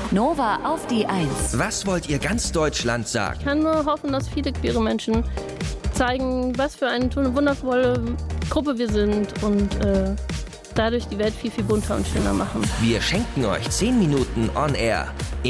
Nova auf die 1. Was wollt ihr ganz Deutschland sagen? Ich kann nur hoffen, dass viele queere Menschen zeigen, was für eine tolle, wundervolle Gruppe wir sind und dadurch die Welt viel, viel bunter und schöner machen. Wir schenken euch 10 Minuten on air.